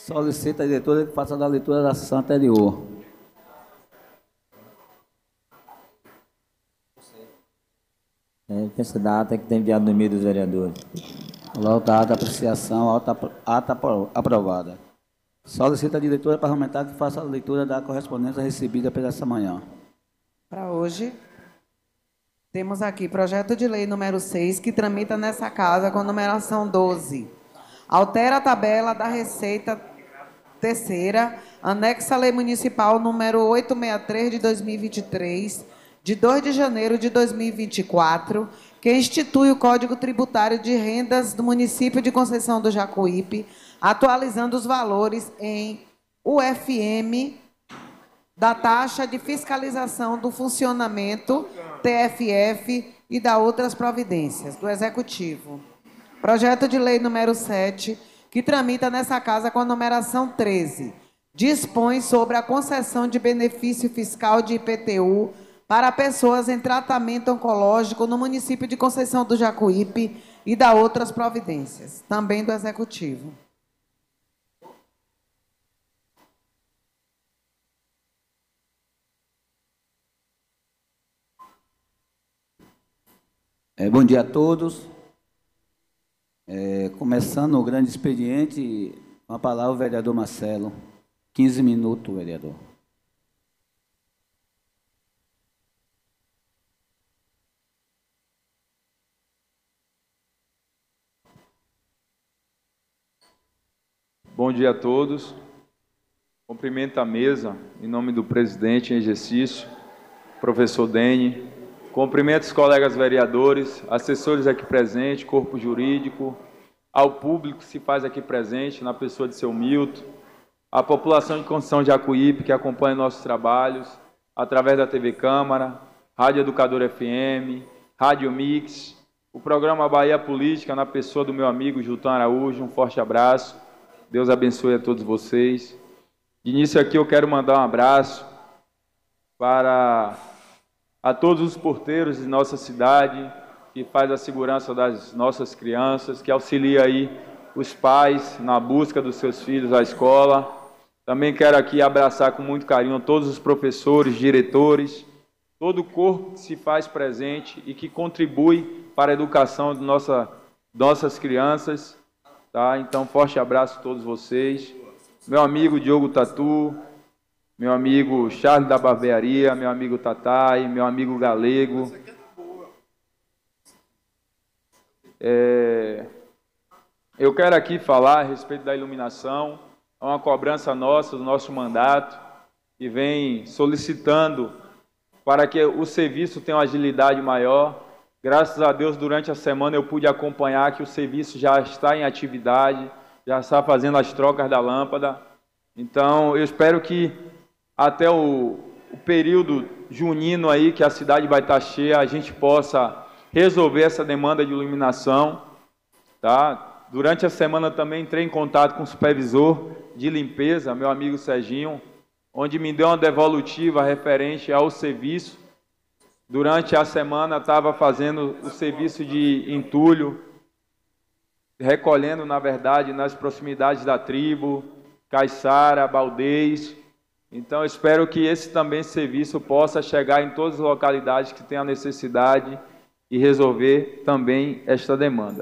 Solicita a diretora que faça a leitura da sessão anterior. Essa data que tem enviado no e-mail dos vereadores. Coloca a ata de apreciação, ata aprovada. Solicita a diretora parlamentar que faça a leitura da correspondência recebida pela essa manhã. Para hoje, temos aqui projeto de lei número 6, que tramita nessa casa com numeração 12. Altera a tabela da Receita Terceira, anexa à Lei Municipal número 863 de 2023, de 2 de janeiro de 2024, que institui o Código Tributário de Rendas do município de Conceição do Jacuípe, atualizando os valores em UFM da taxa de fiscalização do funcionamento, TFF, e da outras providências do Executivo. Projeto de lei número 7, que tramita nessa casa com a numeração 13, dispõe sobre a concessão de benefício fiscal de IPTU para pessoas em tratamento oncológico no município de Conceição do Jacuípe e da outras providências, também do Executivo. Bom dia a todos. Começando o grande expediente, com a palavra o vereador Marcelo. 15 minutos, vereador. Bom dia a todos. Cumprimento a mesa, em nome do presidente em exercício, professor Dene. Cumprimento os colegas vereadores, assessores aqui presentes, corpo jurídico, ao público que se faz aqui presente, na pessoa de seu Milton, a população de Conceição de Jacuípe, que acompanha nossos trabalhos, através da TV Câmara, Rádio Educador FM, Rádio Mix, o programa Bahia Política, na pessoa do meu amigo Julton Araújo. Um forte abraço. Deus abençoe a todos vocês. De início aqui eu quero mandar um abraço para a todos os porteiros de nossa cidade, que faz a segurança das nossas crianças, que auxilia aí os pais na busca dos seus filhos à escola. Também quero aqui abraçar com muito carinho todos os professores, diretores, todo o corpo que se faz presente e que contribui para a educação de nossas crianças. Tá? Então, forte abraço a todos vocês. Meu amigo Diogo Tatu, meu amigo Charles da Barbearia, meu amigo Tatai, meu amigo Galego. Eu quero aqui falar a respeito da iluminação. É uma cobrança nossa, do nosso mandato, que vem solicitando para que o serviço tenha uma agilidade maior. Graças a Deus, durante a semana eu pude acompanhar que o serviço já está em atividade, já está fazendo as trocas da lâmpada. Então, eu espero que até o período junino aí, que a cidade vai estar cheia, a gente possa resolver essa demanda de iluminação. Tá? Durante a semana também entrei em contato com o supervisor de limpeza, meu amigo Serginho, onde me deu uma devolutiva referente ao serviço. Durante a semana estava fazendo o serviço de entulho, recolhendo, na verdade, nas proximidades da tribo, Caiçara, Baldez. Então, espero que esse também serviço possa chegar em todas as localidades que tenham a necessidade e resolver também esta demanda.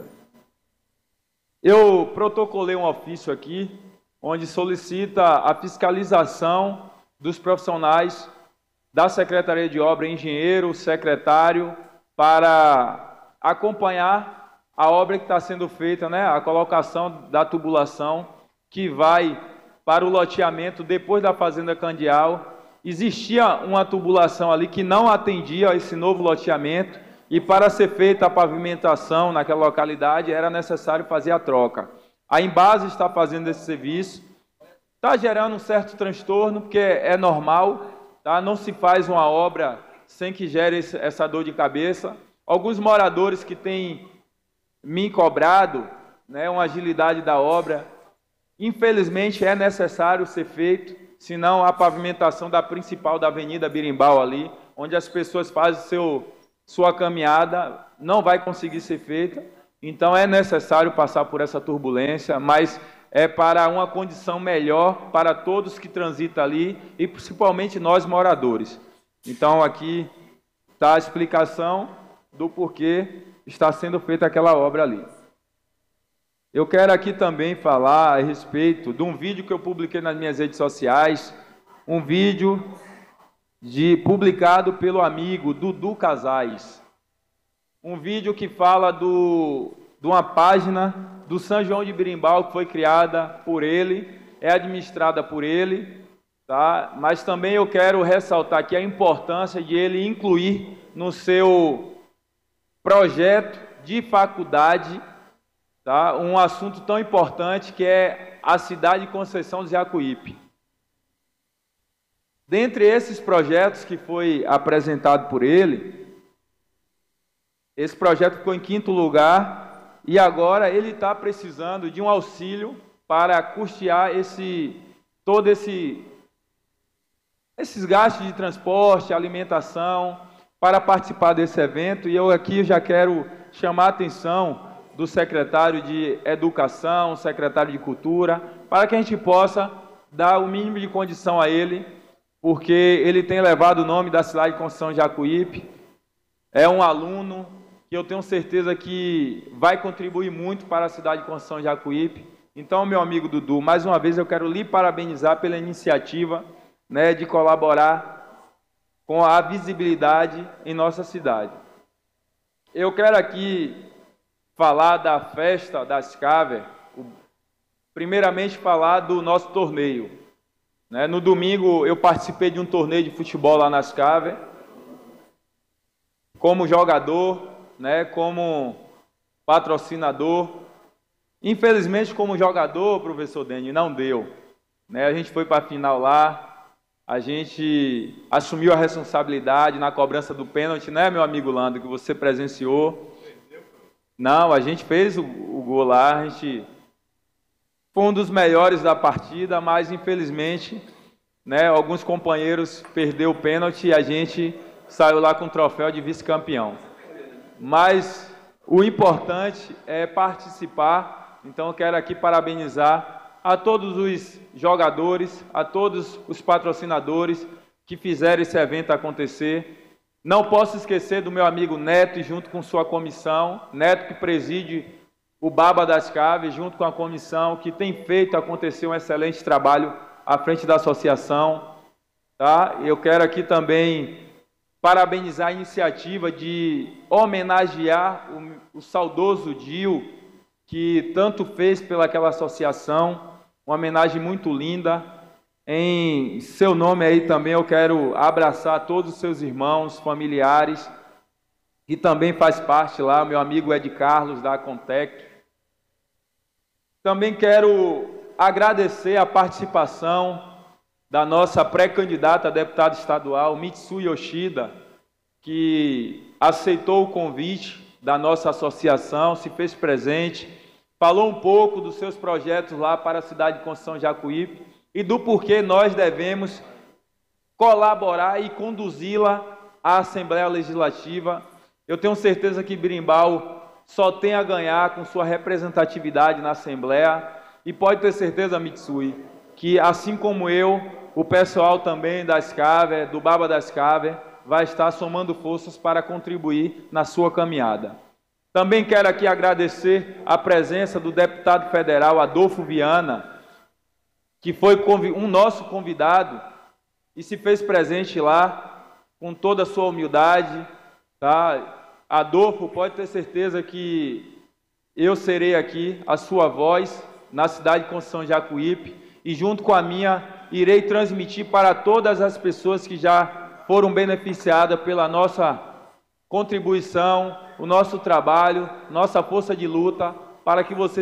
Eu protocolei um ofício aqui, onde solicita a fiscalização dos profissionais da Secretaria de Obra, engenheiro, secretário, para acompanhar a obra que está sendo feita, né? A colocação da tubulação que vai para o loteamento depois da Fazenda Candial. Existia uma tubulação ali que não atendia a esse novo loteamento e para ser feita a pavimentação naquela localidade era necessário fazer a troca. A Embase está fazendo esse serviço, está gerando um certo transtorno, porque é normal, tá? Não se faz uma obra sem que gere essa dor de cabeça. Alguns moradores que têm me cobrado, né, uma agilidade da obra, infelizmente é necessário ser feito, senão a pavimentação da principal da Avenida Birimbau ali, onde as pessoas fazem sua caminhada, não vai conseguir ser feita. Então é necessário passar por essa turbulência, mas é para uma condição melhor para todos que transitam ali e principalmente nós moradores. Então aqui está a explicação do porquê está sendo feita aquela obra ali. Eu quero aqui também falar a respeito de um vídeo que eu publiquei nas minhas redes sociais, um vídeo publicado pelo amigo Dudu Casais. Um vídeo que fala de uma página do São João de Berimbau, que foi criada por ele, é administrada por ele, tá? Mas também eu quero ressaltar aqui a importância de ele incluir no seu projeto de faculdade, tá? Um assunto tão importante que é a cidade de Conceição do Jacuípe. Dentre esses projetos que foi apresentado por ele, esse projeto ficou em 5º lugar e agora ele está precisando de um auxílio para custear todos esses gastos de transporte, alimentação, para participar desse evento. E eu aqui já quero chamar a atenção do secretário de Educação, secretário de Cultura, para que a gente possa dar o mínimo de condição a ele, porque ele tem levado o nome da cidade de Conceição de Jacuípe, é um aluno que eu tenho certeza que vai contribuir muito para a cidade de Conceição de Jacuípe. Então, meu amigo Dudu, mais uma vez eu quero lhe parabenizar pela iniciativa, né, de colaborar com a visibilidade em nossa cidade. Eu quero aqui falar da festa das Caver, primeiramente falar do nosso torneio. Né? No domingo eu participei de um torneio de futebol lá nas Caver, como jogador, né, como patrocinador. Infelizmente, como jogador, professor Deni, não deu. Né? A gente foi para a final lá, a gente assumiu a responsabilidade na cobrança do pênalti, né, meu amigo Lando, que você presenciou. Não, a gente fez o gol lá, a gente foi um dos melhores da partida, mas infelizmente, né, alguns companheiros perderam o pênalti e a gente saiu lá com o troféu de vice-campeão. Mas o importante é participar, então eu quero aqui parabenizar a todos os jogadores, a todos os patrocinadores que fizeram esse evento acontecer. Não posso esquecer do meu amigo Neto, junto com sua comissão, Neto que preside o Baba das Caves, junto com a comissão, que tem feito acontecer um excelente trabalho à frente da associação. Tá? Eu quero aqui também parabenizar a iniciativa de homenagear o saudoso Dio, que tanto fez pelaquela associação, uma homenagem muito linda. Em seu nome aí também eu quero abraçar todos os seus irmãos, familiares, que também faz parte lá, meu amigo Ed Carlos, da Acontec. Também quero agradecer a participação da nossa pré-candidata a deputada estadual, Mitsu Yoshida, que aceitou o convite da nossa associação, se fez presente, falou um pouco dos seus projetos lá para a cidade de Conceição de Jacuípe e do porquê nós devemos colaborar e conduzi-la à Assembleia Legislativa. Eu tenho certeza que Berimbau só tem a ganhar com sua representatividade na Assembleia e pode ter certeza, Mitsui, que assim como eu, o pessoal também das Caver, do Baba das Caver, vai estar somando forças para contribuir na sua caminhada. Também quero aqui agradecer a presença do deputado federal Adolfo Viana, que foi um nosso convidado e se fez presente lá com toda a sua humildade. Tá? Adolfo, pode ter certeza que eu serei aqui a sua voz na cidade de Conceição de Jacuípe e junto com a minha irei transmitir para todas as pessoas que já foram beneficiadas pela nossa contribuição, o nosso trabalho, nossa força de luta, para que você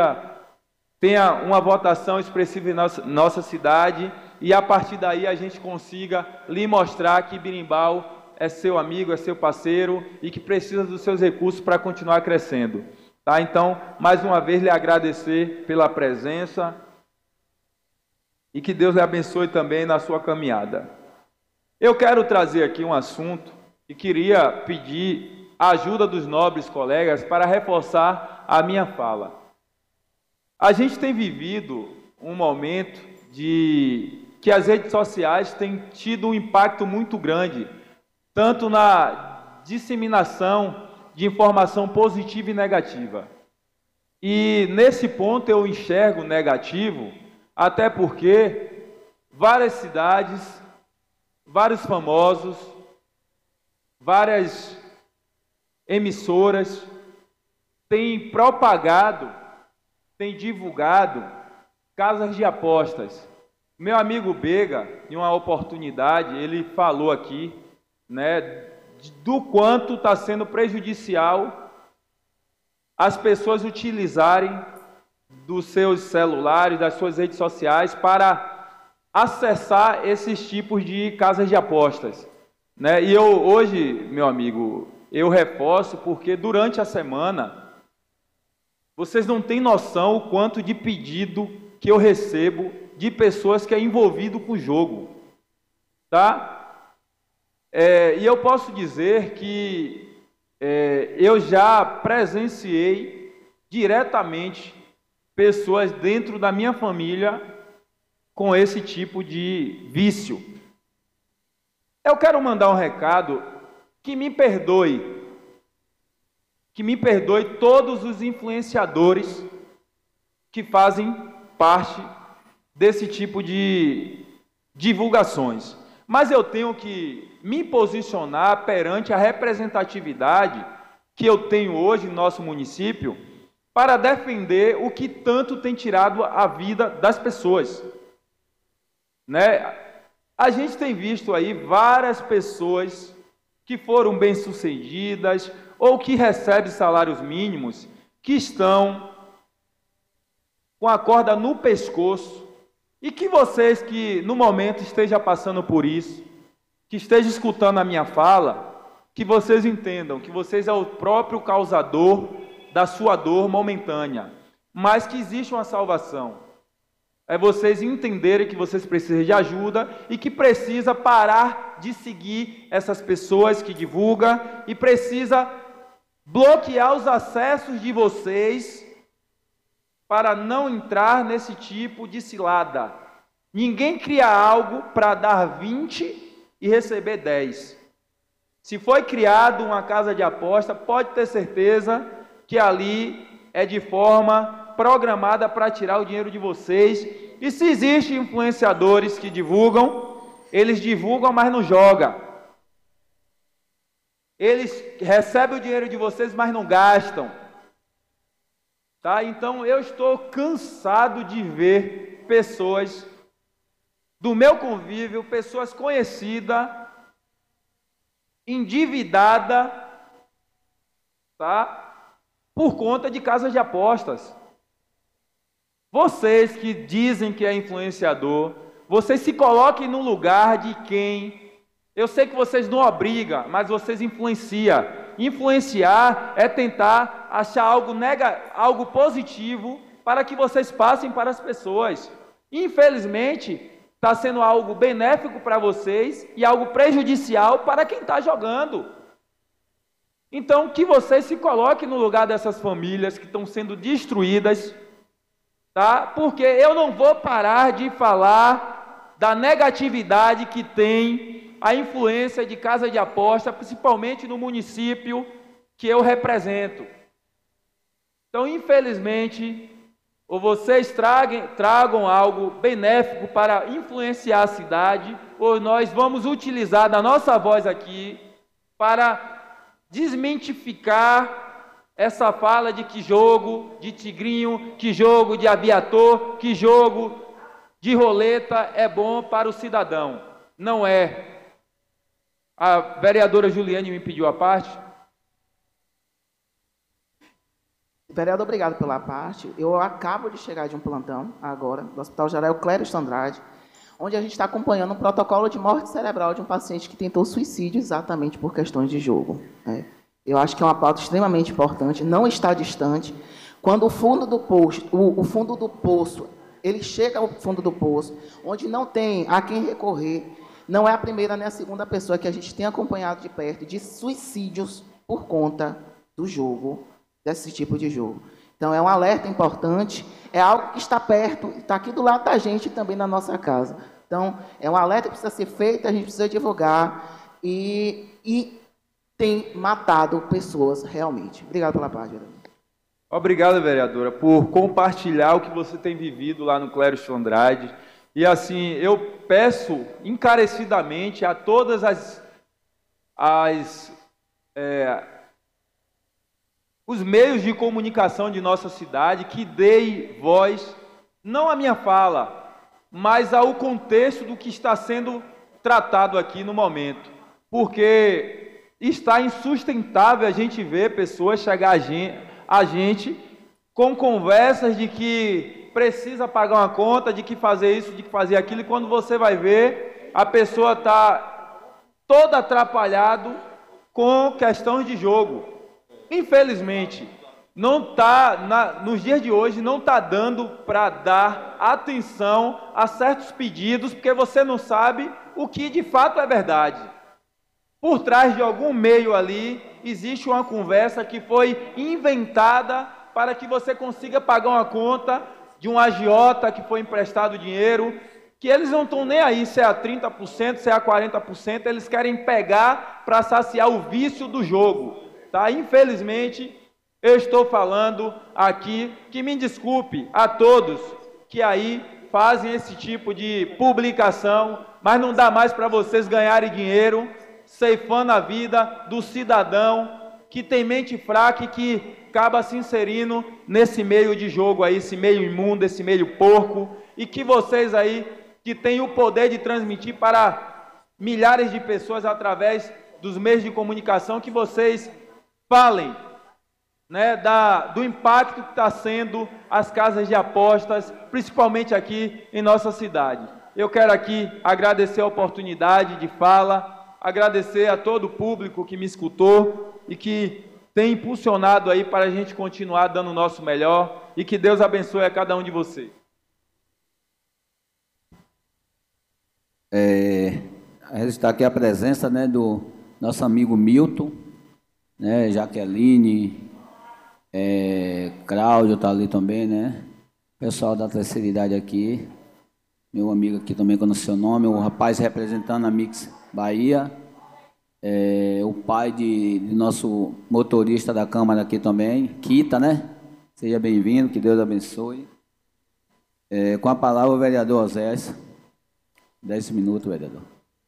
tenha uma votação expressiva em nossa cidade e a partir daí a gente consiga lhe mostrar que Berimbau é seu amigo, é seu parceiro e que precisa dos seus recursos para continuar crescendo. Tá? Então, mais uma vez, lhe agradecer pela presença e que Deus lhe abençoe também na sua caminhada. Eu quero trazer aqui um assunto e queria pedir a ajuda dos nobres colegas para reforçar a minha fala. A gente tem vivido um momento de que as redes sociais têm tido um impacto muito grande, tanto na disseminação de informação positiva e negativa. E nesse ponto eu enxergo negativo, até porque várias cidades, vários famosos, várias emissoras têm propagado, têm divulgado casas de apostas. Meu amigo Bega, em uma oportunidade, ele falou aqui, né, do quanto está sendo prejudicial as pessoas utilizarem dos seus celulares, das suas redes sociais, para acessar esses tipos de casas de apostas, né? E eu hoje, meu amigo, eu reforço porque durante a semana, vocês não têm noção o quanto de pedido que eu recebo de pessoas que é envolvido com o jogo, tá? E eu posso dizer que eu já presenciei diretamente pessoas dentro da minha família com esse tipo de vício. Eu quero mandar um recado que me perdoe todos os influenciadores que fazem parte desse tipo de divulgações. Mas eu tenho que me posicionar perante a representatividade que eu tenho hoje no nosso município para defender o que tanto tem tirado a vida das pessoas, né? A gente tem visto aí várias pessoas que foram bem-sucedidas ou que recebem salários mínimos, que estão com a corda no pescoço, e que vocês que no momento estejam passando por isso, que estejam escutando a minha fala, que vocês entendam que vocês é o próprio causador da sua dor momentânea, mas que existe uma salvação. É vocês entenderem que vocês precisam de ajuda e que precisa parar de seguir essas pessoas que divulgam e precisa bloquear os acessos de vocês para não entrar nesse tipo de cilada. Ninguém cria algo para dar 20 e receber 10. Se foi criado uma casa de aposta, pode ter certeza que ali é de forma programada para tirar o dinheiro de vocês. E se existem influenciadores que divulgam, eles divulgam, mas não jogam. Eles recebem o dinheiro de vocês, mas não gastam. Tá? Então, eu estou cansado de ver pessoas do meu convívio, pessoas conhecidas, endividadas, tá? Por conta de casas de apostas. Vocês que dizem que é influenciador, vocês se coloquem no lugar de quem... Eu sei que vocês não obrigam, mas vocês influenciam. Influenciar é tentar achar algo positivo para que vocês passem para as pessoas. Infelizmente, está sendo algo benéfico para vocês e algo prejudicial para quem está jogando. Então, que vocês se coloquem no lugar dessas famílias que estão sendo destruídas, tá? Porque eu não vou parar de falar da negatividade que tem a influência de casa de aposta, principalmente no município que eu represento. Então, infelizmente, ou vocês tragam algo benéfico para influenciar a cidade, ou nós vamos utilizar da nossa voz aqui para desmentificar essa fala de que jogo de tigrinho, que jogo de aviator, que jogo de roleta é bom para o cidadão. Não é. A vereadora Juliane me pediu a parte. Vereador, obrigado pela parte. Eu acabo de chegar de um plantão, agora, do Hospital Geral Clério Andrade, onde a gente está acompanhando um protocolo de morte cerebral de um paciente que tentou suicídio exatamente por questões de jogo. Eu acho que é uma pauta extremamente importante, não está distante. Quando o fundo do poço, ele chega ao fundo do poço, onde não tem a quem recorrer, não é a primeira nem a segunda pessoa que a gente tem acompanhado de perto de suicídios por conta do jogo, desse tipo de jogo. Então, é um alerta importante, é algo que está perto, está aqui do lado da gente também na nossa casa. Então, é um alerta que precisa ser feito, a gente precisa divulgar e tem matado pessoas realmente. Obrigado pela parte, vereador. Obrigado, vereadora, por compartilhar o que você tem vivido lá no Clériston Andrade. E assim, eu peço encarecidamente a todas os meios de comunicação de nossa cidade que deem voz, não à minha fala, mas ao contexto do que está sendo tratado aqui no momento. Porque está insustentável a gente ver pessoas chegar a gente com conversas de que precisa pagar uma conta, de que fazer isso, de que fazer aquilo, e quando você vai ver, a pessoa está toda atrapalhada com questões de jogo. Infelizmente, não tá, nos dias de hoje, não está dando para dar atenção a certos pedidos, porque você não sabe o que de fato é verdade. Por trás de algum meio ali, existe uma conversa que foi inventada para que você consiga pagar uma conta de um agiota que foi emprestado dinheiro, que eles não estão nem aí se é a 30%, se é a 40%, eles querem pegar para saciar o vício do jogo. Tá? Infelizmente, eu estou falando aqui, que me desculpe a todos que aí fazem esse tipo de publicação, mas não dá mais para vocês ganharem dinheiro ceifando a vida do cidadão que tem mente fraca e que acaba se inserindo nesse meio de jogo aí, esse meio imundo, esse meio porco, e que vocês aí, que têm o poder de transmitir para milhares de pessoas através dos meios de comunicação, que vocês falem, né, do impacto que está sendo as casas de apostas, principalmente aqui em nossa cidade. Eu quero aqui agradecer a oportunidade de fala, agradecer a todo o público que me escutou e que tem impulsionado aí para a gente continuar dando o nosso melhor, e que Deus abençoe a cada um de vocês. Está aqui a presença, né, do nosso amigo Milton, né, Jaqueline, Cláudio está ali também, né, pessoal da terceira idade aqui, meu amigo aqui também com o seu nome, o rapaz representando a Mix Bahia, o pai de nosso motorista da Câmara aqui também, Kita, né? Seja bem-vindo, que Deus abençoe. Com a palavra o vereador Osés. 10 minutos, vereador.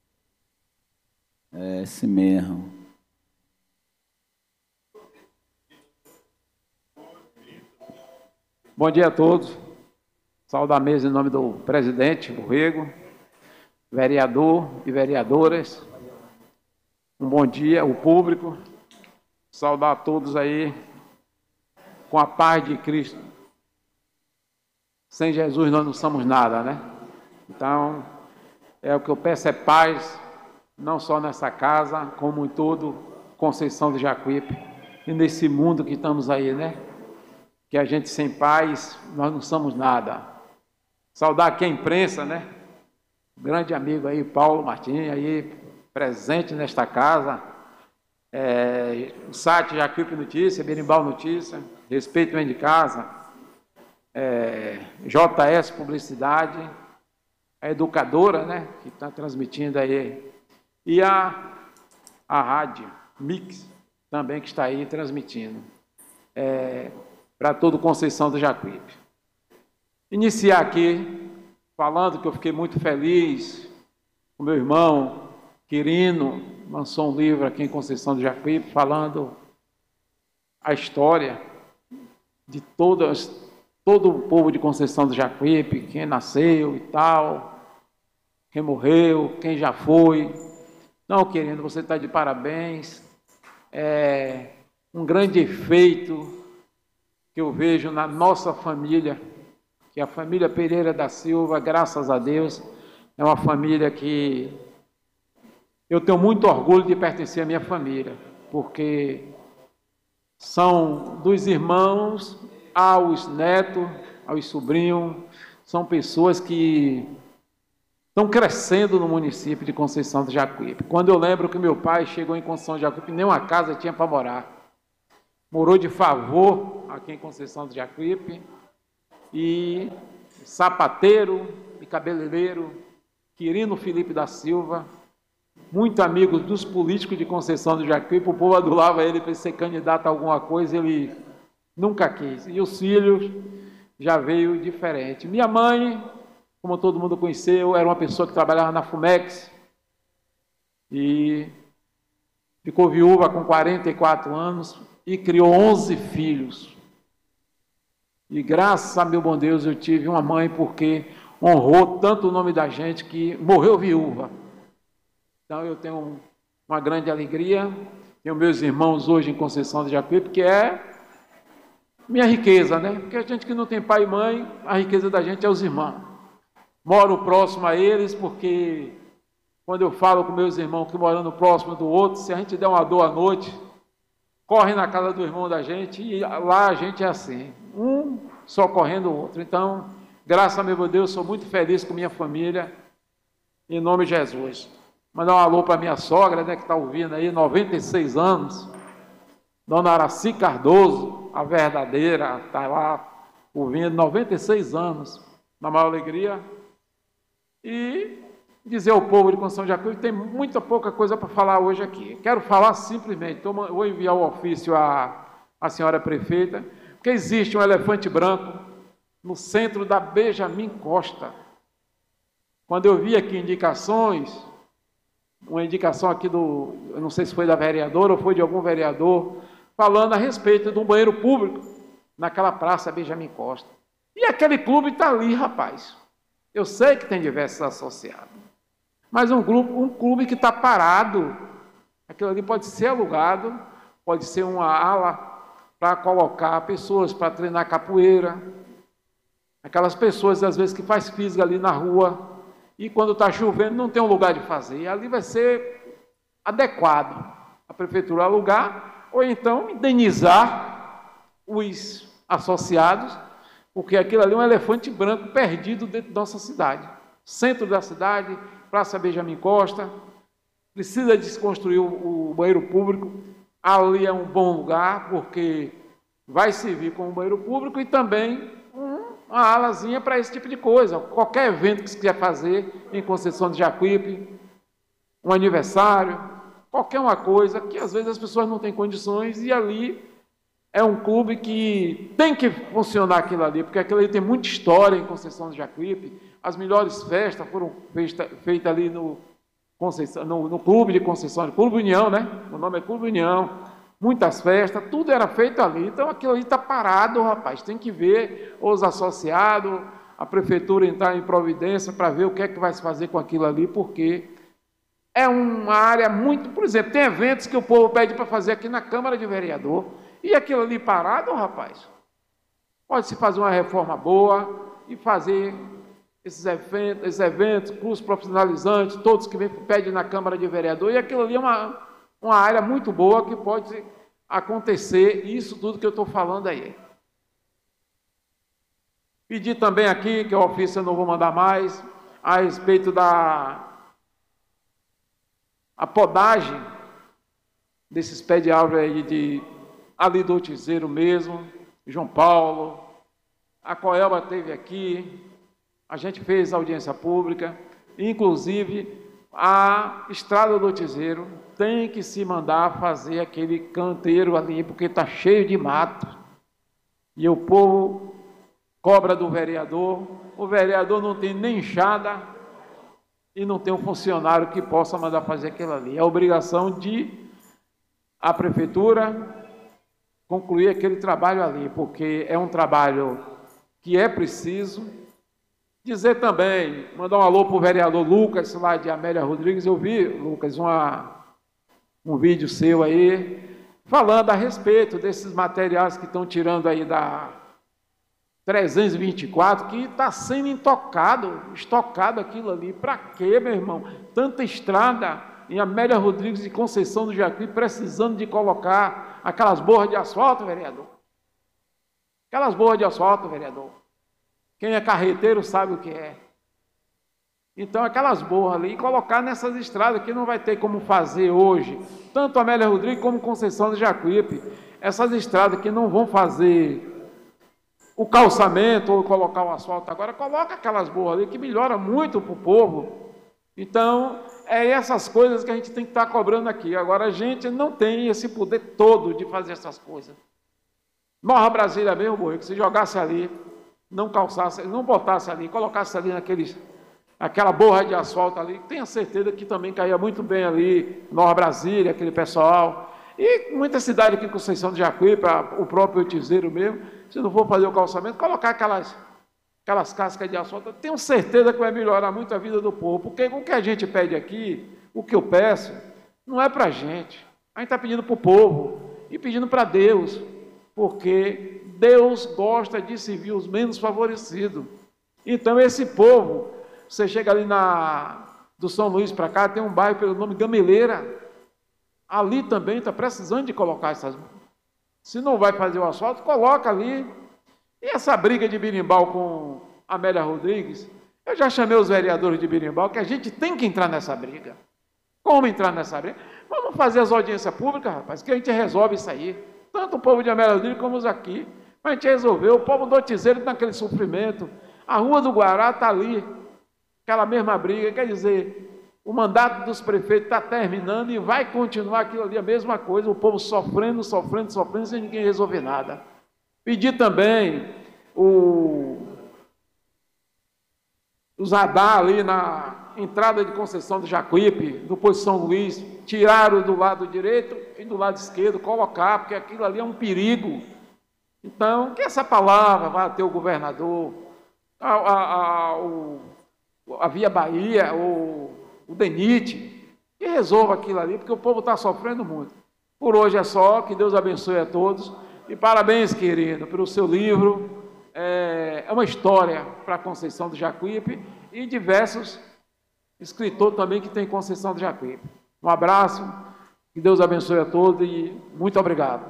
É esse mesmo. Bom dia a todos. Saúdo a mesa em nome do presidente, o Rego, vereador e vereadoras. Um bom dia ao público. Saudar a todos aí com a paz de Cristo. Sem Jesus nós não somos nada, né? Então, o que eu peço é paz, não só nessa casa, como em todo Conceição do Jacuípe e nesse mundo que estamos aí, né? Que a gente sem paz, nós não somos nada. Saudar aqui a imprensa, né? Grande amigo aí, Paulo Martins, aí presente nesta casa, o site Jacuípe Notícia, Berimbau Notícia, Respeito Vem de Casa, JS Publicidade, a educadora, né, que está transmitindo aí, e a rádio Mix, também que está aí transmitindo, para todo Conceição do Jacuípe. Iniciar aqui, falando que eu fiquei muito feliz com meu irmão Quirino, lançou um livro aqui em Conceição do Jacuípe, falando a história de todo o povo de Conceição do Jacuípe, quem nasceu e tal, quem morreu, quem já foi. Não, Quirino, você está de parabéns. É um grande efeito que eu vejo na nossa família, que a família Pereira da Silva, graças a Deus, é uma família que eu tenho muito orgulho de pertencer à minha família, porque são dos irmãos aos netos, aos sobrinhos, são pessoas que estão crescendo no município de Conceição do Jacuípe. Quando eu lembro que meu pai chegou em Conceição do Jacuípe, nem uma casa tinha para morar. morou de favor aqui em Conceição do Jacuípe, e sapateiro e cabeleireiro, Quirino Felipe da Silva, muito amigo dos políticos de Conceição do Jacuípe. O povo adulava ele para ser candidato a alguma coisa, ele nunca quis. E os filhos já veio diferente. Minha mãe, como todo mundo conheceu, era uma pessoa que trabalhava na Fumex e ficou viúva com 44 anos e criou 11 filhos. E graças a meu bom Deus eu tive uma mãe, porque honrou tanto o nome da gente que morreu viúva. Então eu tenho uma grande alegria. Tenho meus irmãos hoje em Conceição do Jacuípe, que é minha riqueza, né? Porque a gente que não tem pai e mãe, a riqueza da gente é os irmãos. Moro próximo a eles, porque quando eu falo com meus irmãos que morando próximo do outro, se a gente der uma dor à noite, corre na casa do irmão da gente, e lá a gente é assim, um socorrendo o outro. Então, graças a meu Deus, sou muito feliz com minha família, em nome de Jesus. Mandar um alô para minha sogra, né, que está ouvindo aí, 96 anos, Dona Araci Cardoso, a verdadeira, está lá ouvindo, 96 anos, na maior alegria. E dizer ao povo de Conceição de Jacuípe, tem muita pouca coisa para falar hoje aqui. Quero falar simplesmente, então vou enviar o ofício à senhora prefeita, porque existe um elefante branco no centro da Benjamin Costa. Quando eu vi aqui indicações, uma indicação aqui eu não sei se foi da vereadora ou foi de algum vereador, falando a respeito de um banheiro público naquela praça Benjamin Costa. E aquele clube está ali, rapaz. Eu sei que tem diversos associados, mas um clube que está parado. Aquilo ali pode ser alugado, pode ser uma ala para colocar pessoas para treinar capoeira, aquelas pessoas, às vezes, que faz física ali na rua, e quando está chovendo não tem um lugar de fazer. E ali vai ser adequado a prefeitura alugar, ou então indenizar os associados, porque aquilo ali é um elefante branco perdido dentro da nossa cidade. Centro da cidade, Praça Benjamin Costa, precisa desconstruir o banheiro público. Ali é um bom lugar, porque vai servir como banheiro público e também uma alazinha para esse tipo de coisa. Qualquer evento que se quiser fazer em Conceição de Jacuípe, um aniversário, qualquer uma coisa, que às vezes as pessoas não têm condições, e ali é um clube que tem que funcionar aquilo ali, porque aquilo ali tem muita história em Conceição de Jacuípe. As melhores festas foram feitas ali no Clube de Conceição, Clube União, né? O nome é Clube União. Muitas festas, tudo era feito ali. Então aquilo ali está parado, rapaz. Tem que ver os associados, a prefeitura entrar em providência para ver o que é que vai se fazer com aquilo ali, porque é uma área muito... Por exemplo, tem eventos que o povo pede para fazer aqui na Câmara de Vereador, e aquilo ali parado, rapaz, pode-se fazer uma reforma boa e fazer esses eventos, cursos profissionalizantes, todos que pedem na Câmara de Vereador, e aquilo ali é uma área muito boa que pode acontecer, isso tudo que eu estou falando aí. Pedi também aqui, que o ofício eu não vou mandar mais, a respeito a podagem desses pés de árvore aí ali do Otizeiro mesmo, João Paulo, a Coelba esteve aqui, a gente fez audiência pública, inclusive a estrada do Otizeiro tem que se mandar fazer aquele canteiro ali, porque está cheio de mato, e o povo cobra do vereador, o vereador não tem nem enxada e não tem um funcionário que possa mandar fazer aquilo ali. É a obrigação de a prefeitura concluir aquele trabalho ali, porque é um trabalho que é preciso. Dizer também, mandar um alô para o vereador Lucas, lá de Amélia Rodrigues. Eu vi, Lucas, um vídeo seu aí, falando a respeito desses materiais que estão tirando aí da 324, que está sendo estocado aquilo ali. Para quê, meu irmão? Tanta estrada em Amélia Rodrigues e Conceição do Jacuípe, precisando de colocar aquelas borras de asfalto, vereador. Aquelas borras de asfalto, vereador. Quem é carreteiro sabe o que é. Então, aquelas borras ali, colocar nessas estradas que não vai ter como fazer hoje, tanto Amélia Rodrigues como Conceição do Jacuípe. essas estradas que não vão fazer o calçamento ou colocar o asfalto agora, coloca aquelas boas ali que melhora muito para o povo. Então, é essas coisas que a gente tem que estar cobrando aqui. Agora, a gente não tem esse poder todo de fazer essas coisas. Nova Brasília mesmo, que se jogasse ali, não calçasse, não botasse ali, colocasse ali aquela borra de asfalto ali, tenha certeza que também caía muito bem ali, Nova Brasília, aquele pessoal. E muita cidade aqui, Conceição de Jacuípe, o próprio Oitizeiro mesmo, se não for fazer o calçamento, colocar aquelas cascas de asfalto, tenho certeza que vai melhorar muito a vida do povo, porque o que a gente pede aqui, o que eu peço, não é para a gente está pedindo para o povo e pedindo para Deus, porque Deus gosta de servir os menos favorecidos. Então, esse povo, você chega ali do São Luís para cá, tem um bairro pelo nome Gameleira, ali também está precisando de colocar essas. Se não vai fazer o asfalto, coloca ali. E essa briga de Birimbau com Amélia Rodrigues, eu já chamei os vereadores de Birimbau, que a gente tem que entrar nessa briga. Como entrar nessa briga? Vamos fazer as audiências públicas, rapaz, que a gente resolve isso aí. Tanto o povo de Amélia Rodrigues como os aqui. A gente resolveu, o povo do Oitizeiro está naquele sofrimento. A Rua do Guará está ali, aquela mesma briga, quer dizer, o mandato dos prefeitos está terminando e vai continuar aquilo ali, a mesma coisa, o povo sofrendo, sem ninguém resolver nada. Pedir também os radar ali na entrada de Conceição do Jacuípe, do Poço São Luís, tiraram do lado direito e do lado esquerdo, colocar, porque aquilo ali é um perigo. Então, que essa palavra vá até o governador, a Via Bahia, o DENIT, e resolva aquilo ali, porque o povo está sofrendo muito. Por hoje é só, que Deus abençoe a todos, e parabéns, querido, pelo seu livro, é uma história para a Conceição do Jacuípe, e diversos escritores também que tem Conceição do Jacuípe. Um abraço, que Deus abençoe a todos, e muito obrigado.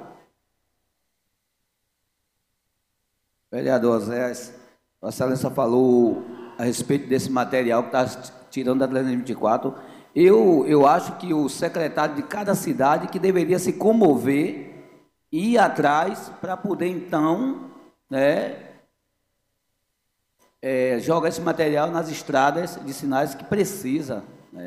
Vereador Zé, Vossa Excelência falou a respeito desse material que está tirando da 324, eu acho que o secretário de cada cidade que deveria se comover e ir atrás para poder, então, jogar esse material nas estradas de sinais que precisa.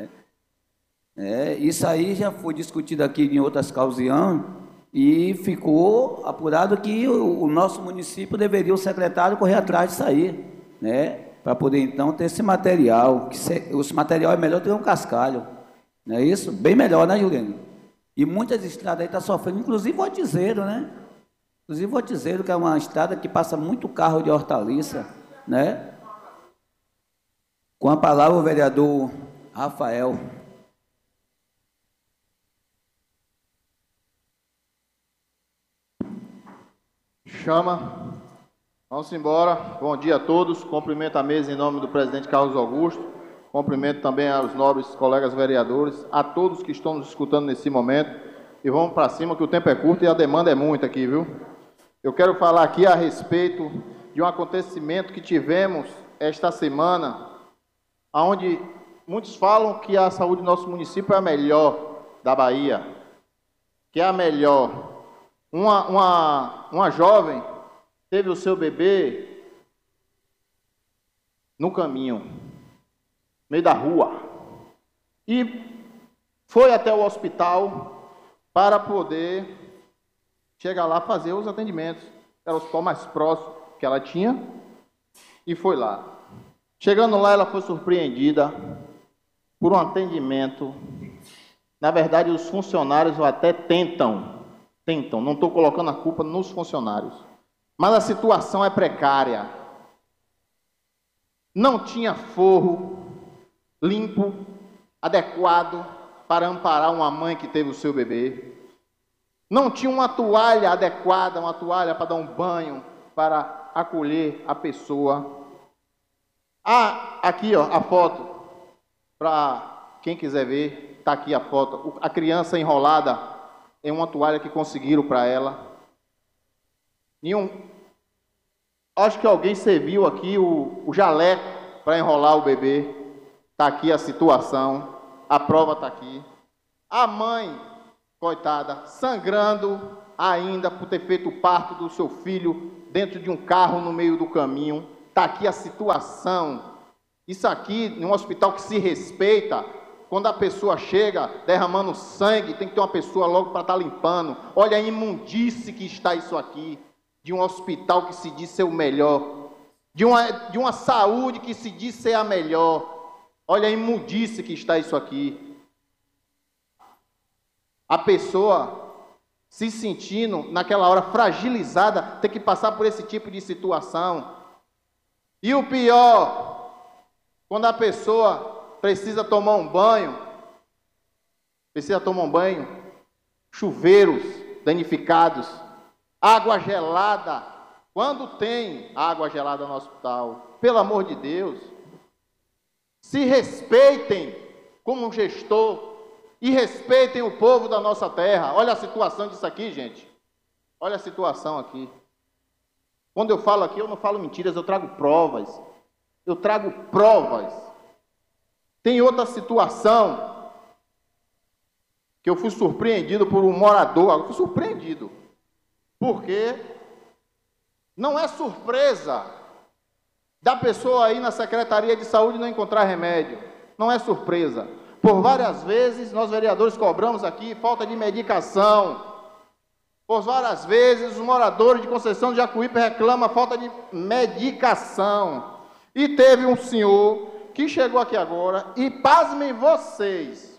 Isso aí já foi discutido aqui em outras ocasiões e ficou apurado que o nosso município deveria, o secretário, correr atrás disso aí, para poder, então, ter esse material. Esse material é melhor do que um cascalho. Não é isso? Bem melhor, né, Juliano? E muitas estradas aí estão sofrendo, inclusive o Oitizeiro, né? Inclusive o Oitizeiro, que é uma estrada que passa muito carro de hortaliça, né? Com a palavra, o vereador Rafael. Chama. Vamos embora. Bom dia a todos. Cumprimento a mesa em nome do presidente Carlos Augusto. Cumprimento também aos nobres colegas vereadores, a todos que estão nos escutando nesse momento. E vamos para cima, que o tempo é curto e a demanda é muita aqui, viu? Eu quero falar aqui a respeito de um acontecimento que tivemos esta semana, onde muitos falam que a saúde do nosso município é a melhor da Bahia, que é a melhor. Uma jovem teve o seu bebê no caminho, no meio da rua, e foi até o hospital para poder chegar lá fazer os atendimentos. Era o hospital mais próximo que ela tinha, e foi lá. Chegando lá, ela foi surpreendida por um atendimento. Na verdade, os funcionários até tentam, não estou colocando a culpa nos funcionários, mas a situação é precária. Não tinha forro limpo, adequado para amparar uma mãe que teve o seu bebê. Não tinha uma toalha adequada, uma toalha para dar um banho, para acolher a pessoa. Aqui, ó, a foto, para quem quiser ver, está aqui a foto. A criança enrolada em uma toalha que conseguiram para ela. Acho que alguém serviu aqui o jaleco para enrolar o bebê. Está aqui a situação, a prova está aqui. A mãe, coitada, sangrando, ainda por ter feito o parto do seu filho dentro de um carro no meio do caminho. Está aqui a situação. Isso aqui, em um hospital que se respeita, quando a pessoa chega derramando sangue, tem que ter uma pessoa logo para estar limpando. Olha a imundície que está isso aqui, de um hospital que se diz ser o melhor, de uma saúde que se diz ser a melhor. Olha a imundície que está isso aqui. A pessoa se sentindo, naquela hora, fragilizada, ter que passar por esse tipo de situação. E o pior, quando a pessoa precisa tomar um banho, chuveiros danificados, água gelada. Quando tem água gelada no hospital, pelo amor de Deus, se respeitem como um gestor e respeitem o povo da nossa terra. Olha a situação disso aqui, gente. Olha a situação aqui. Quando eu falo aqui, eu não falo mentiras, eu trago provas. Tem outra situação que eu fui surpreendido por um morador. Eu fui surpreendido. Porque não é surpresa da pessoa aí na Secretaria de Saúde não encontrar remédio. Não é surpresa. Por várias vezes, nós vereadores cobramos aqui falta de medicação. Por várias vezes, os moradores de Conceição de Jacuípe reclamam falta de medicação. E teve um senhor que chegou aqui agora e, pasmem vocês,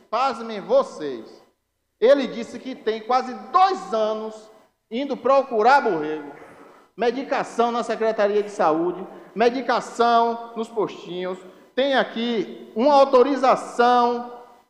ele disse que tem quase 2 anos indo procurar Borrego, medicação na Secretaria de Saúde, medicação nos postinhos, tem aqui uma autorização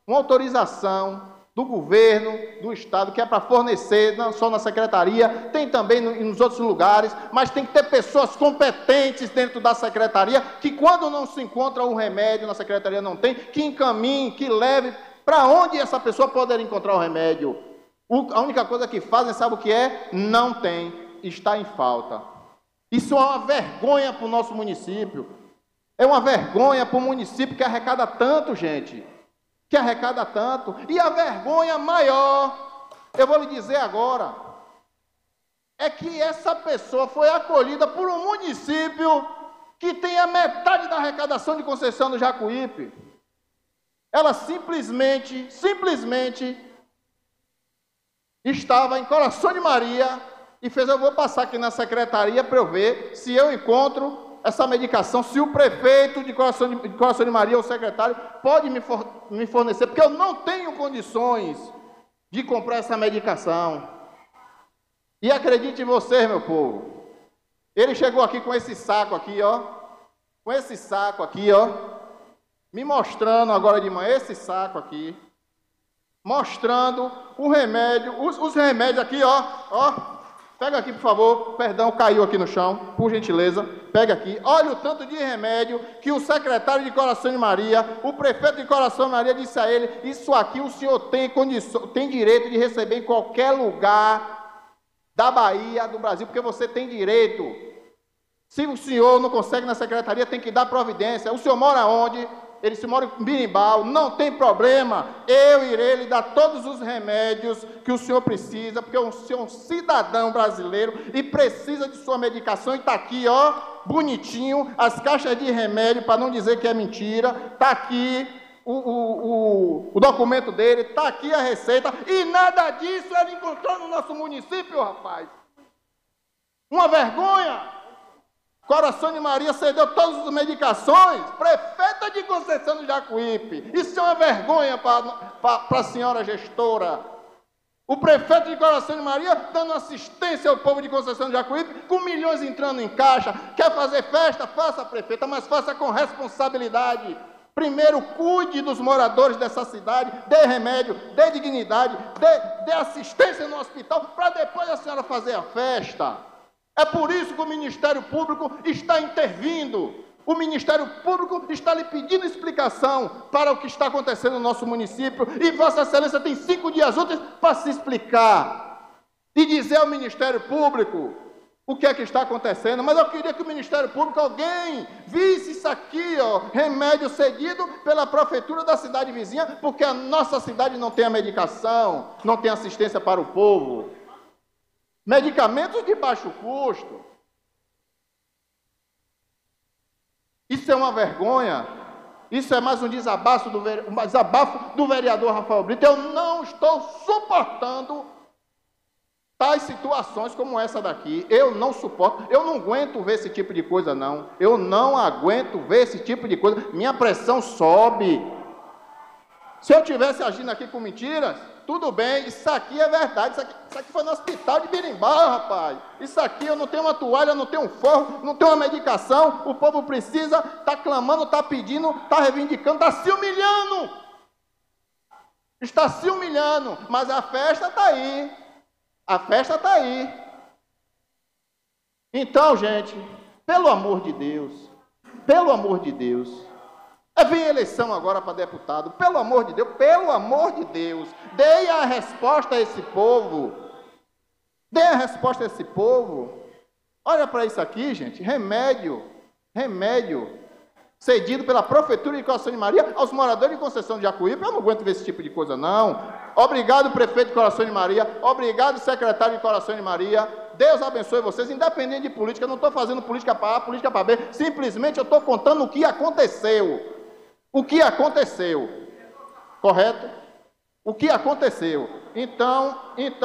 do governo, do estado, que é para fornecer, não só na secretaria, tem também nos outros lugares, mas tem que ter pessoas competentes dentro da secretaria, que quando não se encontra um remédio na secretaria não tem, que encaminhe, que leve, para onde essa pessoa poderia encontrar o remédio. A única coisa que fazem, sabe o que é? Não tem, está em falta. Isso é uma vergonha para o nosso município, é uma vergonha para o município que arrecada tanto, gente. E a vergonha maior, eu vou lhe dizer agora, é que essa pessoa foi acolhida por um município que tem a metade da arrecadação de Conceição do Jacuípe. Ela simplesmente estava em Coração de Maria e fez: eu vou passar aqui na secretaria para eu ver se eu encontro essa medicação, se o prefeito de Coração de Maria, ou o secretário, pode me fornecer, porque eu não tenho condições de comprar essa medicação. E acredite em vocês, meu povo, ele chegou aqui com esse saco aqui, ó, me mostrando agora de manhã, esse saco aqui, mostrando o remédio, os remédios aqui, ó. Pega aqui, por favor. Perdão, caiu aqui no chão. Por gentileza, pega aqui. Olha o tanto de remédio que o secretário de Coração de Maria, o prefeito de Coração de Maria disse a ele: isso aqui o senhor tem direito de receber em qualquer lugar da Bahia, do Brasil, porque você tem direito. Se o senhor não consegue na secretaria, tem que dar providência. O senhor mora onde? Ele se mora em Birimbau, não tem problema, eu irei lhe dar todos os remédios que o senhor precisa, porque o senhor é um cidadão brasileiro e precisa de sua medicação, e está aqui, ó, bonitinho, as caixas de remédio, para não dizer que é mentira, está aqui o documento dele, está aqui a receita, e nada disso ele encontrou no nosso município, rapaz. Uma vergonha! Coração de Maria cedeu todas as medicações, prefeita de Conceição do Jacuípe. Isso é uma vergonha para a senhora gestora. O prefeito de Coração de Maria dando assistência ao povo de Conceição do Jacuípe, com milhões entrando em caixa. Quer fazer festa? Faça, prefeita, mas faça com responsabilidade. Primeiro, cuide dos moradores dessa cidade, dê remédio, dê dignidade, dê assistência no hospital, para depois a senhora fazer a festa. É por isso que o Ministério Público está intervindo. O Ministério Público está lhe pedindo explicação para o que está acontecendo no nosso município. E Vossa Excelência tem 5 dias úteis para se explicar e dizer ao Ministério Público o que é que está acontecendo. Mas eu queria que o Ministério Público, alguém, visse isso aqui, ó, remédio cedido pela prefeitura da cidade vizinha, porque a nossa cidade não tem a medicação, não tem assistência para o povo. Medicamentos de baixo custo. Isso é uma vergonha. Isso é mais um desabafo do vereador Rafael Brito. Eu não estou suportando tais situações como essa daqui. Eu não suporto. Eu não aguento ver esse tipo de coisa, não. Eu não aguento ver esse tipo de coisa. Minha pressão sobe. Se eu estivesse agindo aqui com mentiras, tudo bem, isso aqui é verdade, isso aqui foi no hospital de Birimbau, rapaz. Isso aqui eu não tenho uma toalha, eu não tenho um forro, não tenho uma medicação, o povo precisa, está clamando, está pedindo, está reivindicando, está se humilhando. Está se humilhando, mas a festa está aí. A festa está aí. Então, gente, pelo amor de Deus, vem eleição agora para deputado, pelo amor de Deus, dê a resposta a esse povo, olha para isso aqui, gente, remédio, cedido pela Prefeitura de Coração de Maria aos moradores de Conceição de Jacuípe. Eu não aguento ver esse tipo de coisa, não. Obrigado, prefeito de Coração de Maria, obrigado, secretário de Coração de Maria, Deus abençoe vocês, independente de política, eu não estou fazendo política para A, política para B, simplesmente eu estou contando o que aconteceu. Correto? O que aconteceu. Então,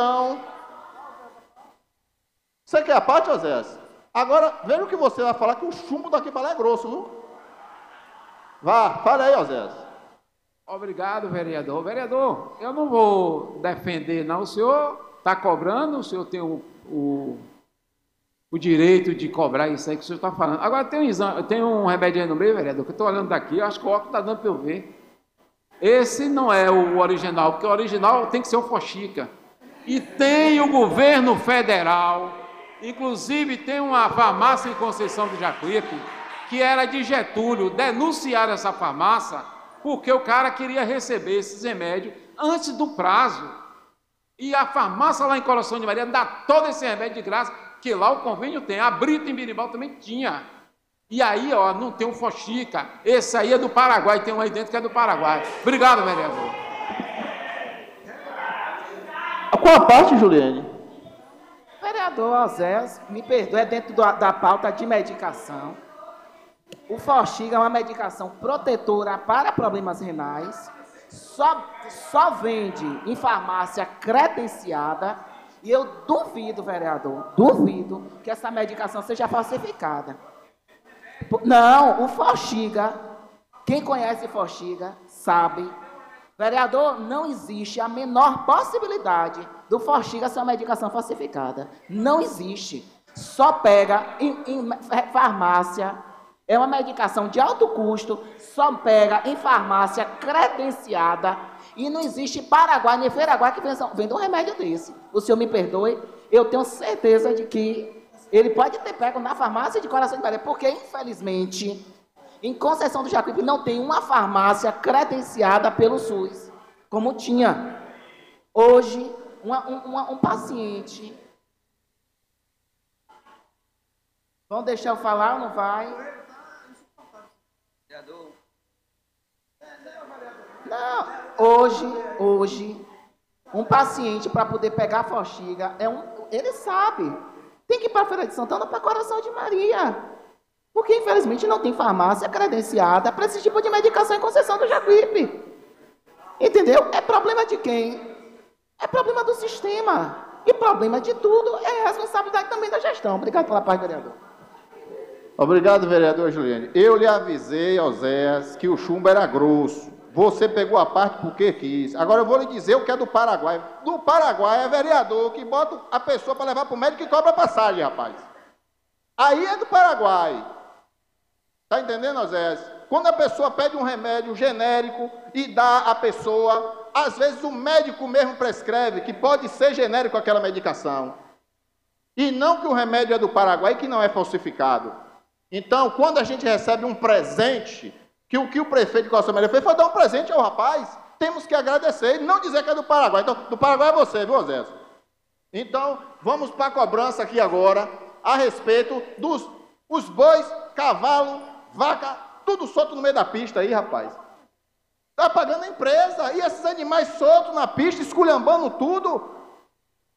você quer a parte, Oséias? Agora, veja o que você vai falar, que o chumbo daqui para lá é grosso, viu? Vá, fala aí, Oséias. Obrigado, vereador. Vereador, eu não vou defender, não. O senhor está cobrando, o senhor tem o direito de cobrar isso aí que o senhor está falando. Agora, tem um remédio aí no meio, vereador, que eu estou olhando daqui, eu acho que o óculos está dando para eu ver. Esse não é o original, porque o original tem que ser o Fochica. E tem o governo federal, inclusive tem uma farmácia em Conceição do Jacuípe, que era de Getúlio, denunciaram essa farmácia, porque o cara queria receber esses remédios antes do prazo. E a farmácia lá em Coração de Maria dá todo esse remédio de graça, que lá o convênio tem. A Brito em Birimbau também tinha. E aí, ó, não tem um Fochica. Esse aí é do Paraguai, tem um aí dentro que é do Paraguai. Obrigado, vereador. Qual a parte, Juliane? Vereador Oséias, me perdoe, é dentro da pauta de medicação. O Forxiga é uma medicação protetora para problemas renais, só vende em farmácia credenciada, e eu duvido, vereador, que essa medicação seja falsificada. Não, o Forxiga, quem conhece Forxiga sabe, vereador, não existe a menor possibilidade do Forxiga ser uma medicação falsificada. Não existe. Só pega em farmácia. É uma medicação de alto custo, só pega em farmácia credenciada, e não existe Paraguai nem Veraguai que venda um remédio desse. O senhor me perdoe, eu tenho certeza de que ele pode ter pego na farmácia de Coração de Maria, porque, infelizmente, em Conceição do Jacuípe não tem uma farmácia credenciada pelo SUS, como tinha. Hoje, um paciente... Vão deixar eu falar ou não vai? Não, hoje, um paciente para poder pegar a Forxiga, ele sabe, tem que ir para a Feira de Santana para Coração de Maria, porque infelizmente não tem farmácia credenciada para esse tipo de medicação em Conceição do Jacuípe. Entendeu? É problema de quem? É problema do sistema. E problema de tudo é responsabilidade também da gestão. Obrigado pela parte, vereador. Obrigado, vereador Juliane. Eu lhe avisei, Oséias, que o chumbo era grosso. Você pegou a parte porque quis. Agora eu vou lhe dizer o que é do Paraguai. Do Paraguai é vereador que bota a pessoa para levar para o médico e cobra passagem, rapaz. Aí é do Paraguai. Está entendendo, Oséias? Quando a pessoa pede um remédio genérico e dá à pessoa, às vezes o médico mesmo prescreve que pode ser genérico aquela medicação. E não que o remédio é do Paraguai, que não é falsificado. Então, quando a gente recebe um presente, que o que o prefeito de Coração de Maria fez foi dar um presente ao rapaz, temos que agradecer e não dizer que é do Paraguai. Então, do Paraguai é você, viu, Oséias? Então, vamos para a cobrança aqui agora, a respeito dos bois, cavalo, vaca, tudo solto no meio da pista aí, rapaz. Está pagando a empresa, e esses animais soltos na pista, esculhambando tudo.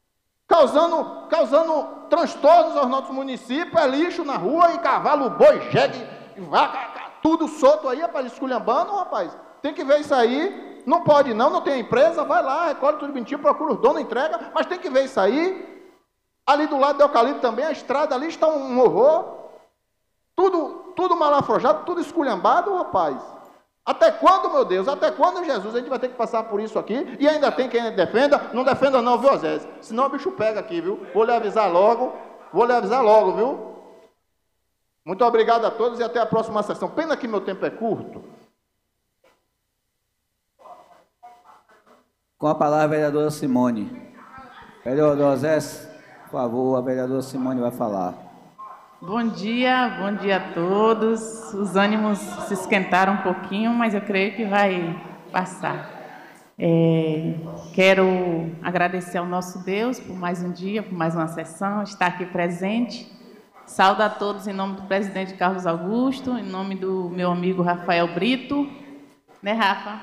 causando transtornos aos nossos municípios, é lixo na rua, e cavalo, boi, jegue, vaca, tudo solto aí, rapaz, esculhambando, rapaz. Tem que ver isso aí. Não pode não tem empresa, vai lá, recolhe tudo bonitinho, procura os donos, entrega, mas tem que ver isso aí. Ali do lado do eucalipto também, a estrada ali está um horror. Tudo mal afrojado, tudo esculhambado, rapaz. Até quando, meu Deus? Até quando, Jesus? A gente vai ter que passar por isso aqui, e ainda tem quem defenda? Não defenda não, viu, Osés? Senão o bicho pega aqui, viu? Vou lhe avisar logo, viu? Muito obrigado a todos e até a próxima sessão. Pena que meu tempo é curto. Com a palavra, a vereadora Simone. Vereador Osés, por favor, a vereadora Simone vai falar. Bom dia a todos. Os ânimos se esquentaram um pouquinho, mas eu creio que vai passar. Quero agradecer ao nosso Deus por mais um dia, por mais uma sessão, estar aqui presente. Saúdo a todos em nome do presidente Carlos Augusto, em nome do meu amigo Rafael Brito. Né, Rafa?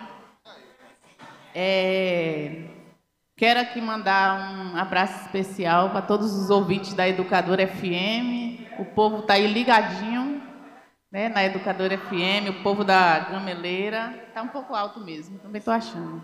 Quero aqui mandar um abraço especial para todos os ouvintes da Educadora FM. O povo está aí ligadinho, né, na Educadora FM, o povo da Gameleira. Está um pouco alto mesmo, também estou achando.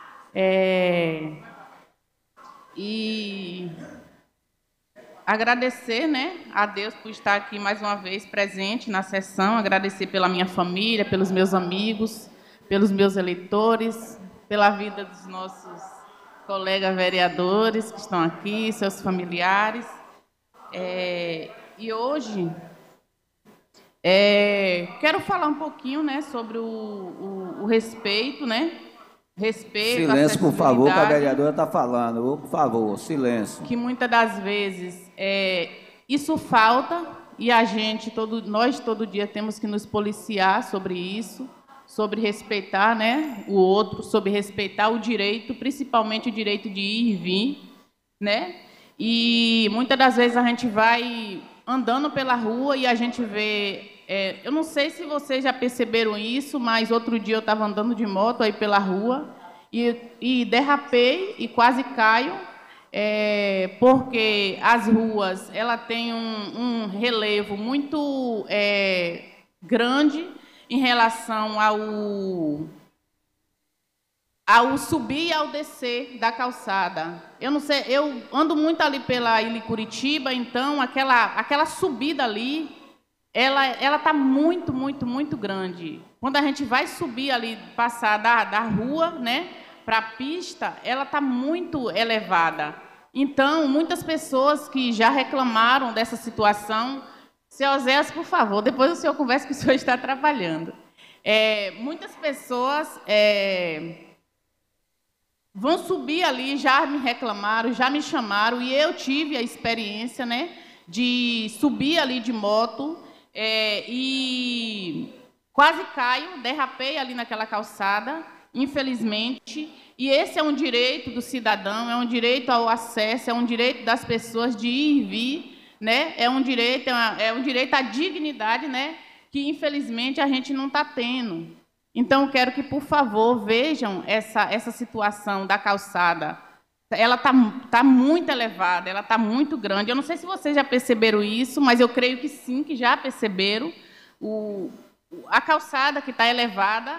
E agradecer, né, a Deus por estar aqui mais uma vez presente na sessão, agradecer pela minha família, pelos meus amigos, pelos meus eleitores, pela vida dos nossos colegas vereadores que estão aqui, seus familiares. E hoje quero falar um pouquinho, né, sobre o respeito, né? Respeito, silêncio, por favor, que a vereadora está falando. Por favor, silêncio. Que muitas das vezes isso falta e nós todo dia temos que nos policiar sobre isso, sobre respeitar, né, o outro, sobre respeitar o direito, principalmente o direito de ir e vir, né? E muitas das vezes a gente vai andando pela rua e a gente vê... eu não sei se vocês já perceberam isso, mas outro dia eu estava andando de moto aí pela rua e derrapei e quase caio, porque as ruas ela tem um relevo muito grande em relação ao subir e ao descer da calçada. Eu não sei, eu ando muito ali pela Ilha Curitiba, então aquela subida ali, ela está muito, muito, muito grande. Quando a gente vai subir ali, passar da rua, né, para a pista, ela está muito elevada. Então, muitas pessoas que já reclamaram dessa situação... Seu Oséias, por favor, depois o senhor conversa que o senhor está atrapalhando. Muitas pessoas vão subir ali, já me reclamaram, já me chamaram, e eu tive a experiência, né, de subir ali de moto e quase caio, derrapei ali naquela calçada, infelizmente, e esse é um direito do cidadão, é um direito ao acesso, é um direito das pessoas de ir e vir, né? É um direito à dignidade, né, que infelizmente a gente não está tendo. Então, eu quero que, por favor, vejam essa situação da calçada. Ela tá muito elevada, ela está muito grande. Eu não sei se vocês já perceberam isso, mas eu creio que sim, que já perceberam. A calçada que está elevada,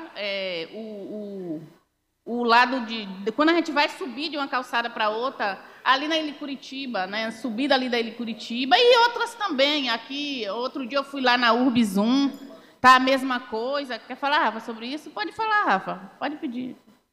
o lado quando a gente vai subir de uma calçada para outra, ali na Ilha Curitiba, né, subida ali da Ilha Curitiba, e outras também. Aqui, outro dia eu fui lá na Urbis 1, tá a mesma coisa. Quer falar, Rafa, sobre isso? Pode falar, Rafa, pode pedir.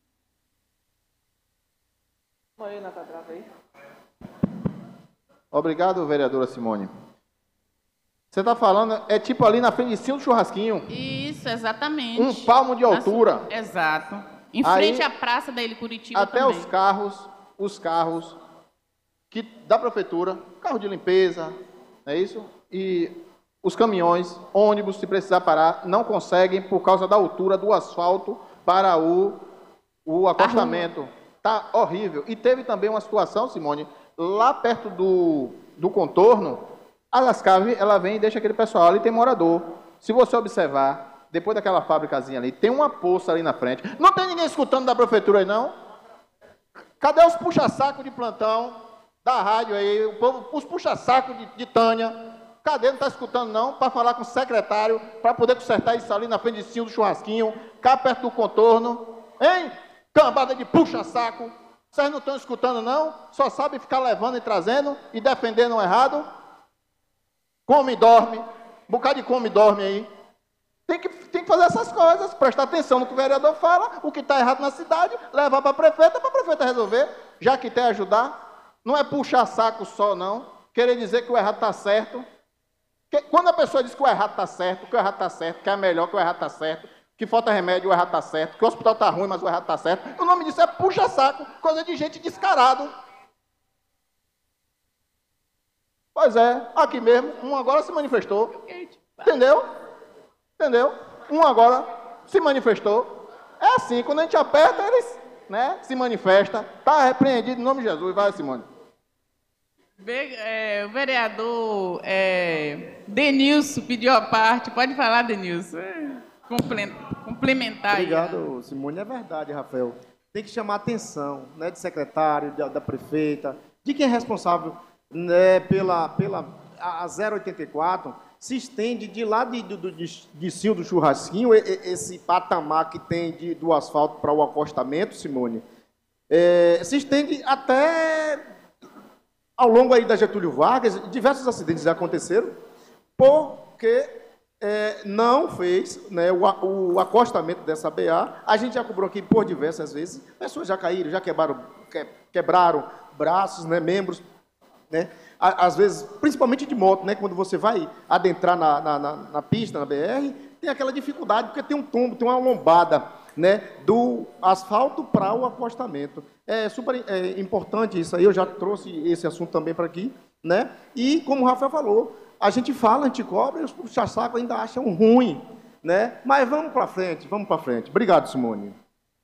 Obrigado, vereadora Simone. Você está falando, é ali na frente de cima do churrasquinho. Isso, exatamente. 1 palmo de altura. Exato. Em frente à praça da Ilha Curitiba até também. Os carros da prefeitura, carro de limpeza, não é isso? E os caminhões, ônibus, se precisar parar, não conseguem por causa da altura do asfalto para o acostamento. Está horrível. E teve também uma situação, Simone, lá perto do contorno, a Lascave, ela vem e deixa aquele pessoal ali, tem morador. Se você observar, depois daquela fábricazinha ali, tem uma poça ali na frente. Não tem ninguém escutando da prefeitura aí, não? Cadê os puxa-saco de plantão? da rádio aí, o povo, os puxa-saco de Tânia. Cadê? Não está escutando, não? Para falar com o secretário, para poder consertar isso ali na frente do churrasquinho, cá perto do contorno. Hein? Cambada de puxa-saco. Vocês não estão escutando, não? Só sabem ficar levando e trazendo e defendendo o errado. Come e dorme. Um bocado de come e dorme aí. Tem que fazer essas coisas, prestar atenção no que o vereador fala, o que está errado na cidade, levar para a prefeita resolver, já que quer ajudar. Não é puxar saco só, não. Querer dizer que o errado está certo. Quando a pessoa diz que o errado está certo, que o errado está certo, que é melhor, que o errado está certo, que falta remédio, o errado está certo, que o hospital está ruim, mas o errado está certo, o nome disso é puxa-saco, coisa de gente descarado. Pois é, aqui mesmo, um agora se manifestou. Entendeu? Entendeu? Um agora se manifestou. É assim, quando a gente aperta, eles, né, se manifestam. Está repreendido em nome de Jesus. Vai, Simone. O vereador Denilson pediu a parte. Pode falar, Denilson. Complementar. Obrigado, Simone. É verdade, Rafael. Tem que chamar a atenção, né, de secretário, da prefeita, de quem é responsável, né, a 084, se estende de lá de Cio do Churrasquinho, esse patamar que tem do asfalto para o acostamento, Simone, se estende até ao longo aí da Getúlio Vargas. Diversos acidentes já aconteceram porque não fez, né, o acostamento dessa BA. A gente já cobrou aqui por diversas vezes. Pessoas já caíram, já quebraram braços, né, membros, né? Às vezes, principalmente de moto, né, quando você vai adentrar na pista, na BR, tem aquela dificuldade, porque tem um tombo, tem uma lombada, né, do asfalto para o acostamento. É super importante isso aí, eu já trouxe esse assunto também para aqui, né? E, como o Rafael falou, a gente fala, a gente cobra, e os puxa-saco ainda acham ruim, né? Mas vamos para frente, vamos para frente. Obrigado, Simone.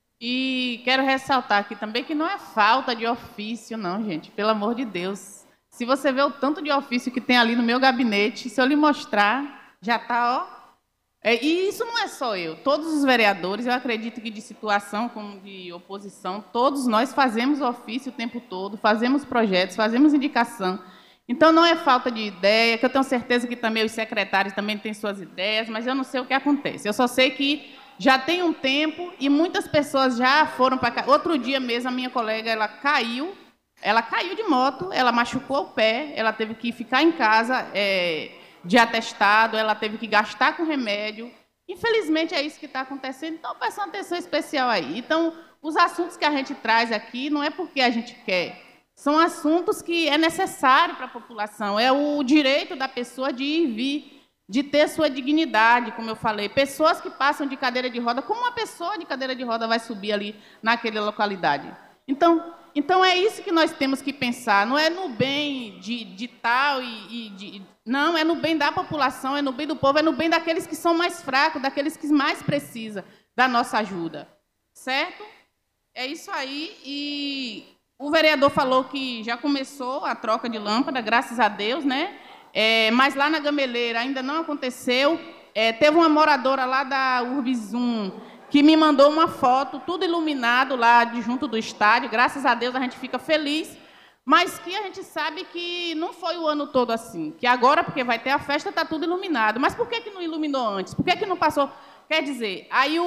E quero ressaltar aqui também que não é falta de ofício, não, gente, pelo amor de Deus. Se você vê o tanto de ofício que tem ali no meu gabinete, se eu lhe mostrar, já está, ó. E isso não é só eu. Todos os vereadores, eu acredito que de situação como de oposição, todos nós fazemos ofício o tempo todo, fazemos projetos, fazemos indicação. Então, não é falta de ideia, que eu tenho certeza que também os secretários também têm suas ideias, mas eu não sei o que acontece. Eu só sei que já tem um tempo e muitas pessoas já foram para cá. Outro dia mesmo, a minha colega, ela caiu de moto, ela machucou o pé, ela teve que ficar em casa de atestado, ela teve que gastar com remédio. Infelizmente, é isso que está acontecendo. Então, peço uma atenção especial aí. Então, os assuntos que a gente traz aqui não é porque a gente quer. São assuntos que é necessário para a população. É o direito da pessoa de ir e vir, de ter sua dignidade, como eu falei. Pessoas que passam de cadeira de roda, como uma pessoa de cadeira de roda vai subir ali naquela localidade? Então é isso que nós temos que pensar. Não é no bem de tal não, é no bem da população, é no bem do povo, é no bem daqueles que são mais fracos, daqueles que mais precisam da nossa ajuda. Certo? É isso aí. E o vereador falou que já começou a troca de lâmpada, graças a Deus, né? Mas lá na Gameleira ainda não aconteceu. Teve uma moradora lá da Urbizum que me mandou uma foto, tudo iluminado lá junto do estádio. Graças a Deus a gente fica feliz, mas que a gente sabe que não foi o ano todo assim. Que agora, porque vai ter a festa, está tudo iluminado. Mas por que não iluminou antes? Por que não passou? Quer dizer, aí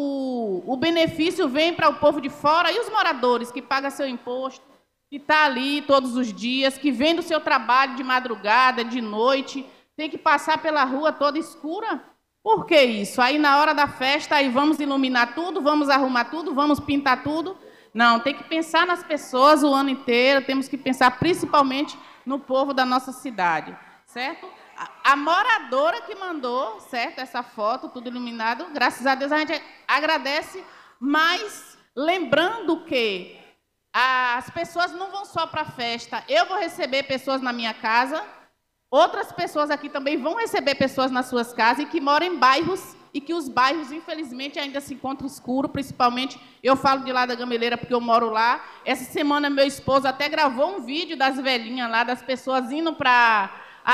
o benefício vem para o povo de fora e os moradores que pagam seu imposto, que está ali todos os dias, que vem do seu trabalho de madrugada, de noite, tem que passar pela rua toda escura. Por que isso? Aí, na hora da festa, aí vamos iluminar tudo, vamos arrumar tudo, vamos pintar tudo. Não, tem que pensar nas pessoas o ano inteiro, temos que pensar principalmente no povo da nossa cidade, certo? A moradora que mandou, certo, essa foto, tudo iluminado, graças a Deus a gente agradece, mas lembrando que as pessoas não vão só para a festa. Eu vou receber pessoas na minha casa, outras pessoas aqui também vão receber pessoas nas suas casas e que moram em bairros e que os bairros, infelizmente, ainda se encontram escuros, principalmente, eu falo de lá da Gameleira porque eu moro lá. Essa semana, meu esposo até gravou um vídeo das velhinhas lá, das pessoas indo para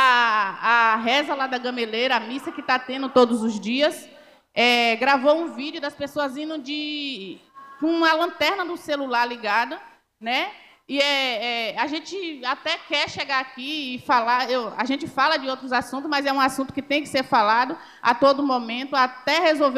a reza lá da Gameleira, a missa que está tendo todos os dias. Gravou um vídeo das pessoas indo com a lanterna do celular ligada, né? E a gente até quer chegar aqui e falar, a gente fala de outros assuntos, mas é um assunto que tem que ser falado a todo momento, até resolver